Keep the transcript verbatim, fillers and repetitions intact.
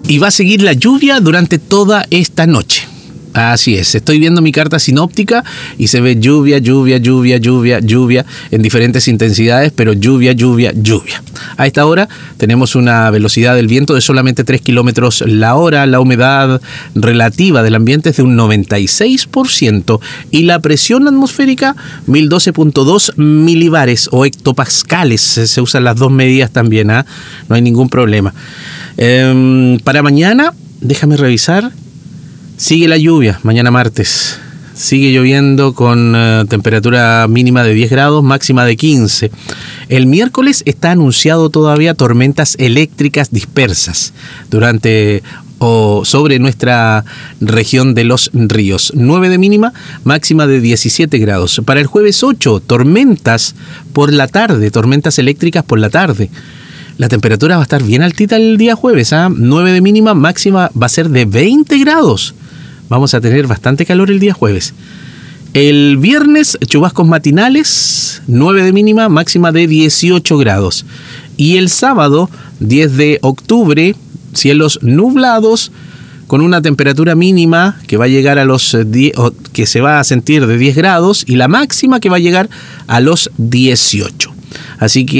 Y va a seguir la lluvia durante toda esta noche. Así es, estoy viendo mi carta sinóptica y se ve lluvia, lluvia, lluvia, lluvia, lluvia en diferentes intensidades, pero lluvia, lluvia, lluvia. A esta hora tenemos una velocidad del viento de solamente tres kilómetros la hora, la humedad relativa del ambiente es de un noventa y seis por ciento y la presión atmosférica mil doce punto dos milibares o hectopascales, se usan las dos medidas también, ¿eh? No hay ningún problema. Eh, para mañana, déjame revisar. Sigue la lluvia, mañana martes. Sigue lloviendo con uh, temperatura mínima de diez grados, máxima de quince. El miércoles está anunciado todavía tormentas eléctricas dispersas durante o sobre nuestra región de los ríos. nueve de mínima, máxima de diecisiete grados. Para el jueves ocho, tormentas por la tarde, tormentas eléctricas por la tarde. La temperatura va a estar bien altita el día jueves, ¿eh? nueve de mínima, máxima va a ser de veinte grados. Vamos a tener bastante calor el día jueves. El viernes, chubascos matinales, nueve de mínima, máxima de dieciocho grados. Y el sábado, diez de octubre, cielos nublados, con una temperatura mínima que va a llegar a los diez, que se va a sentir de diez grados, y la máxima que va a llegar a los dieciocho. Así que